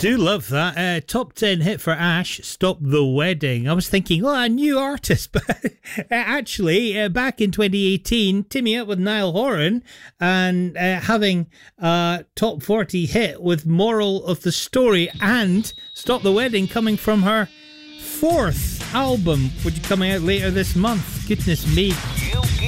Do love that. Top 10 hit for Ash, Stop the Wedding. I was thinking, a new artist, but actually, back in 2018, teaming up with Niall Horan and having a top 40 hit with Moral of the Story and Stop the Wedding coming from her 4th album, which is coming out later this month. Goodness me.